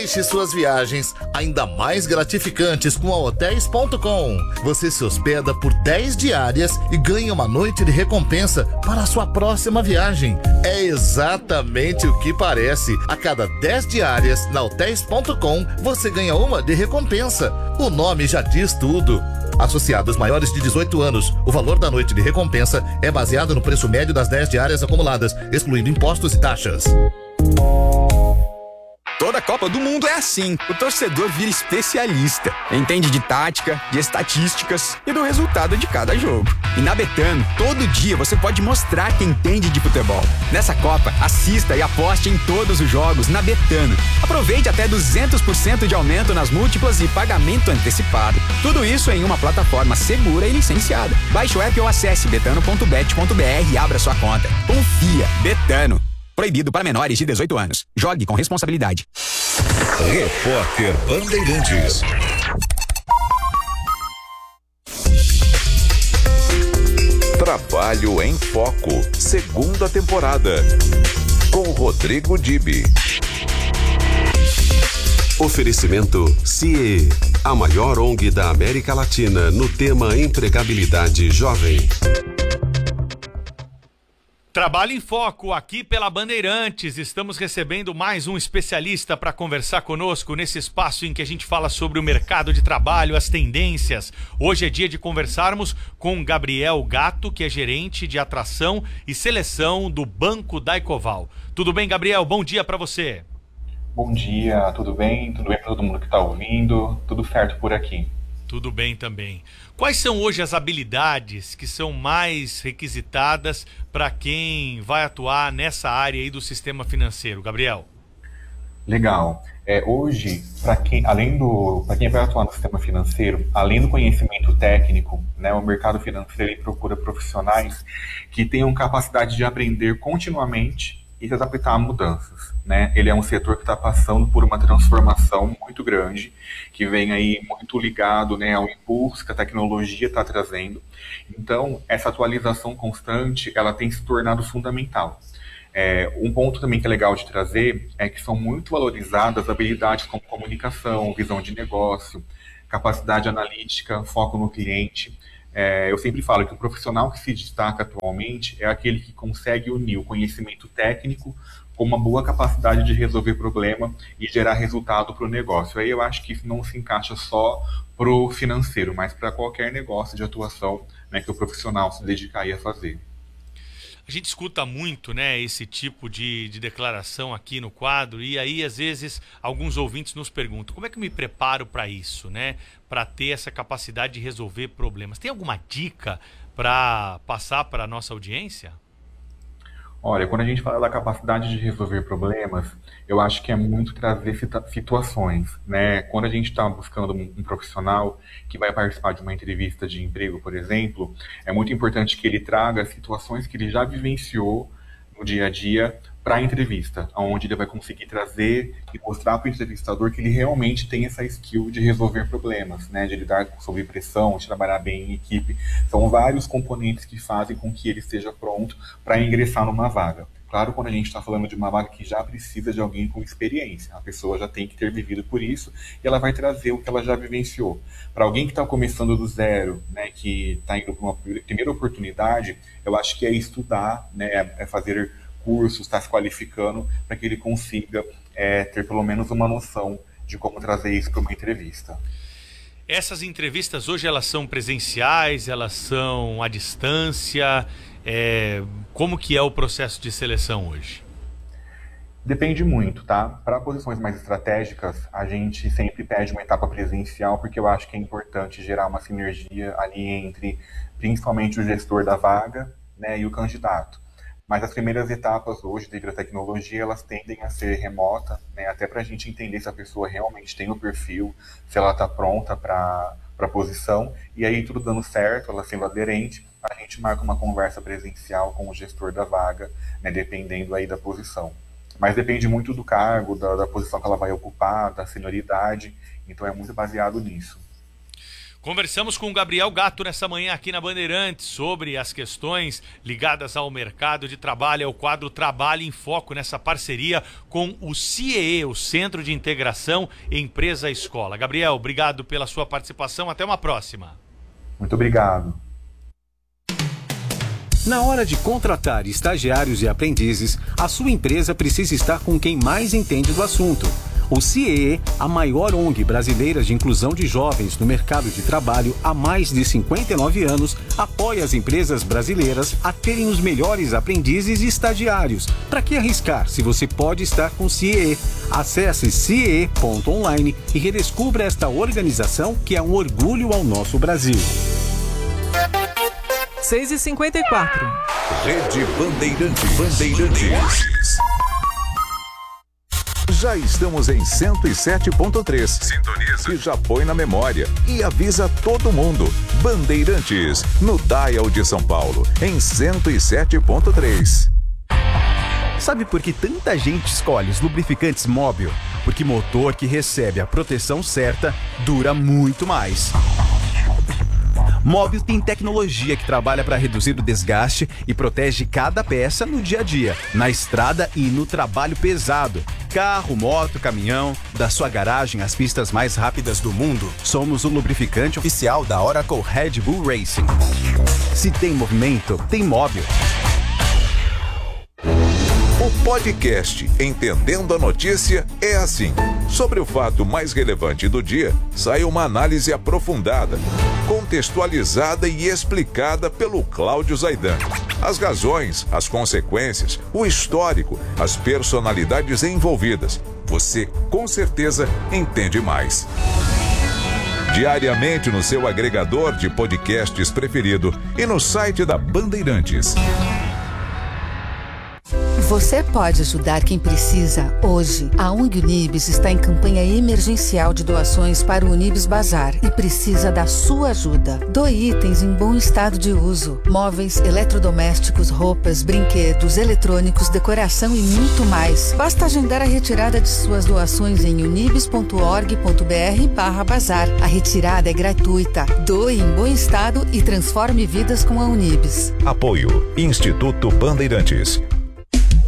Deixe suas viagens ainda mais gratificantes com a Hotels.com. Você se hospeda por 10 diárias e ganha uma noite de recompensa para a sua próxima viagem. É exatamente o que parece. A cada 10 diárias na Hotels.com, você ganha uma de recompensa. O nome já diz tudo. Associados maiores de 18 anos, o valor da noite de recompensa é baseado no preço médio das 10 diárias acumuladas, excluindo impostos e taxas. Toda Copa do Mundo é assim. O torcedor vira especialista. Entende de tática, de estatísticas e do resultado de cada jogo. E na Betano, todo dia você pode mostrar que entende de futebol. Nessa Copa, assista e aposte em todos os jogos na Betano. Aproveite até 200% de aumento nas múltiplas e pagamento antecipado. Tudo isso em uma plataforma segura e licenciada. Baixe o app ou acesse betano.bet.br e abra sua conta. Confia. Betano. Proibido para menores de 18 anos. Jogue com responsabilidade. Repórter Bandeirantes. Trabalho em Foco, segunda temporada. Com Rodrigo Dibi. Oferecimento CIE, a maior ONG da América Latina no tema empregabilidade jovem. Trabalho em Foco, aqui pela Bandeirantes. Estamos recebendo mais um especialista para conversar conosco nesse espaço em que a gente fala sobre o mercado de trabalho, as tendências. Hoje é dia de conversarmos com Gabriel Gatto, que é gerente de atração e seleção do Banco Daycoval. Tudo bem, Gabriel? Bom dia para você. Bom dia, tudo bem? Tudo bem para todo mundo que está ouvindo? Tudo certo por aqui. Tudo bem também. Quais são hoje as habilidades que são mais requisitadas para quem vai atuar nessa área aí do sistema financeiro, Gabriel? Legal. Hoje, para quem vai atuar no sistema financeiro, além do conhecimento técnico, né, o mercado financeiro ele procura profissionais que tenham capacidade de aprender continuamente e se adaptar a mudanças, né? Ele é um setor que está passando por uma transformação muito grande, que vem aí muito ligado, né, ao impulso que a tecnologia está trazendo. Então, essa atualização constante, ela tem se tornado fundamental. Um ponto também que é legal de trazer é que são muito valorizadas habilidades como comunicação, visão de negócio, capacidade analítica, foco no cliente. Eu sempre falo que o profissional que se destaca atualmente é aquele que consegue unir o conhecimento técnico com uma boa capacidade de resolver problema e gerar resultado para o negócio. Aí eu acho que isso não se encaixa só para o financeiro, mas para qualquer negócio de atuação, né, que o profissional se dedicar a fazer. A gente escuta muito, né, esse tipo de declaração aqui no quadro, e aí às vezes alguns ouvintes nos perguntam: como é que eu me preparo para isso, né, para ter essa capacidade de resolver problemas? Tem alguma dica para passar para a nossa audiência? Olha, quando a gente fala da capacidade de resolver problemas, eu acho que é muito trazer situações, né? Quando a gente está buscando um profissional que vai participar de uma entrevista de emprego, por exemplo, é muito importante que ele traga situações que ele já vivenciou no dia a dia para a entrevista, onde ele vai conseguir trazer e mostrar para o entrevistador que ele realmente tem essa skill de resolver problemas, né? De lidar sob pressão, de trabalhar bem em equipe. São vários componentes que fazem com que ele esteja pronto para ingressar numa vaga. Claro, quando a gente está falando de uma vaga que já precisa de alguém com experiência, a pessoa já tem que ter vivido por isso e ela vai trazer o que ela já vivenciou. Para alguém que está começando do zero, né, que está indo para uma primeira oportunidade, eu acho que é estudar, né, é fazer cursos, estar se qualificando para que ele consiga ter pelo menos uma noção de como trazer isso para uma entrevista. Essas entrevistas hoje elas são presenciais, elas são à distância? Como que é o processo de seleção hoje? Depende muito, tá? Para posições mais estratégicas, a gente sempre pede uma etapa presencial, porque eu acho que é importante gerar uma sinergia ali entre, principalmente, o gestor da vaga, né, e o candidato. Mas as primeiras etapas hoje, devido à tecnologia, elas tendem a ser remota, né, até para a gente entender se a pessoa realmente tem o perfil, se ela está pronta para a posição, e aí tudo dando certo, ela sendo aderente, a gente marca uma conversa presencial com o gestor da vaga, né, dependendo aí da posição. Mas depende muito do cargo, da posição que ela vai ocupar, da senioridade, então é muito baseado nisso. Conversamos com o Gabriel Gatto nessa manhã aqui na Bandeirantes sobre as questões ligadas ao mercado de trabalho, ao quadro Trabalho em Foco, nessa parceria com o CIEE, o Centro de Integração Empresa-Escola. Gabriel, obrigado pela sua participação. Até uma próxima. Muito obrigado. Na hora de contratar estagiários e aprendizes, a sua empresa precisa estar com quem mais entende do assunto. O CIEE, a maior ONG brasileira de inclusão de jovens no mercado de trabalho há mais de 59 anos, apoia as empresas brasileiras a terem os melhores aprendizes e estagiários. Para que arriscar se você pode estar com o CIEE? Acesse ciee.online e redescubra esta organização que é um orgulho ao nosso Brasil. 6h54. Rede Bandeirantes. Já estamos em 107.3. Sintoniza. E já põe na memória. E avisa todo mundo. Bandeirantes, no Dial de São Paulo, em 107.3. Sabe por que tanta gente escolhe os lubrificantes Móbil? Porque motor que recebe a proteção certa dura muito mais. Móbil tem tecnologia que trabalha para reduzir o desgaste e protege cada peça no dia a dia, na estrada e no trabalho pesado. Carro, moto, caminhão, da sua garagem às pistas mais rápidas do mundo, somos o lubrificante oficial da Oracle Red Bull Racing. Se tem movimento, tem Móbil. O podcast Entendendo a Notícia é assim. Sobre o fato mais relevante do dia, sai uma análise aprofundada, contextualizada e explicada pelo Cláudio Zaidan. As razões, as consequências, o histórico, as personalidades envolvidas. Você, com certeza, entende mais. Diariamente no seu agregador de podcasts preferido e no site da Bandeirantes. Você pode ajudar quem precisa hoje. A ONG Unibis está em campanha emergencial de doações para o Unibis Bazar e precisa da sua ajuda. Doe itens em bom estado de uso: móveis, eletrodomésticos, roupas, brinquedos, eletrônicos, decoração e muito mais. Basta agendar a retirada de suas doações em unibis.org.br/bazar. A retirada é gratuita. Doe em bom estado e transforme vidas com a Unibis. Apoio Instituto Bandeirantes.